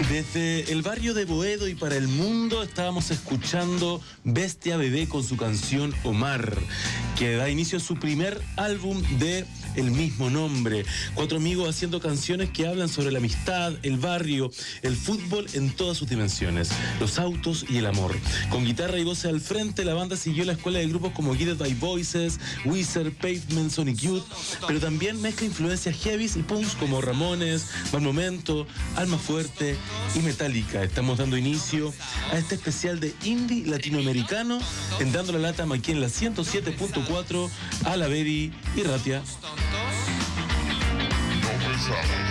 Desde el barrio de Boedo y para el mundo estábamos escuchando Bestia Bebé con su canción Omar, que da inicio a su primer álbum de el mismo nombre. 4 amigos haciendo canciones que hablan sobre la amistad, el barrio, el fútbol en todas sus dimensiones, los autos y el amor. Con guitarra y voces al frente, la banda siguió la escuela de grupos como Guided by Voices, Weezer, Pavement, Sonic Youth, pero también mezcla influencias heavies y punks como Ramones, Mal Momento, Alma Fuerte y Metallica. Estamos dando inicio a este especial de indie latinoamericano en Dando la Lata aquí en la 107.4 a la Baby y Ratia. No pensaba.